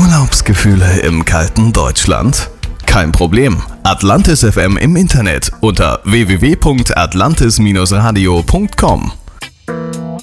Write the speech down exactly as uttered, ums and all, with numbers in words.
Urlaubsgefühle im kalten Deutschland? Kein Problem. Atlantis F M im Internet unter w w w punkt atlantis Bindestrich radio punkt com.